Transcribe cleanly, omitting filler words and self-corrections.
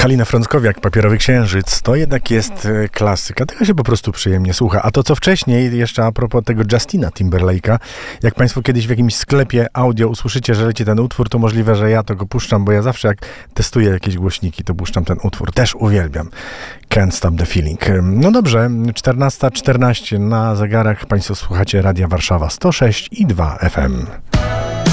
Halina Frąckowiak, Papierowy Księżyc, to jednak jest klasyka. Tego się po prostu przyjemnie słucha. A to, co wcześniej, jeszcze a propos tego Justina Timberlake'a, jak Państwo kiedyś w jakimś sklepie audio usłyszycie, że leci ten utwór, to możliwe, że ja to go puszczam, bo ja zawsze jak testuję jakieś głośniki, to puszczam ten utwór. Też uwielbiam. Can't Stop the Feeling. No dobrze, 14:14 na zegarach. Państwo słuchacie Radia Warszawa 106,2 FM.